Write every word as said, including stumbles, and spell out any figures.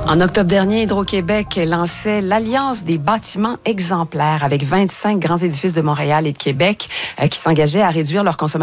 En octobre dernier, Hydro-Québec lançait l'Alliance des bâtiments exemplaires avec vingt-cinq grands édifices de Montréal et de Québec euh, qui s'engageaient à réduire leur consommation